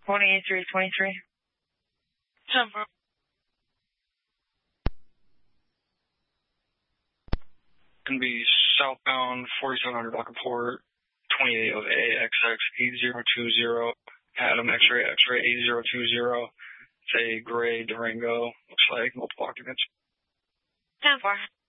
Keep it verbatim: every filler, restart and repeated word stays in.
twenty-three twenty-three. ten four. Can be southbound forty-seven hundred Rockport, twenty-eight of A X X eight zero two zero, Adam X-ray X-ray eight zero two zero. It's a gray Durango, looks like multiple occupants. ten four.